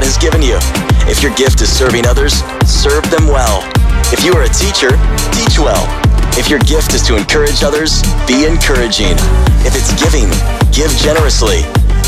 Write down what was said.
God has given you. If your gift is serving others, serve them well. If you are a teacher, teach well. If your gift is to encourage others, be encouraging. If it's giving, give generously.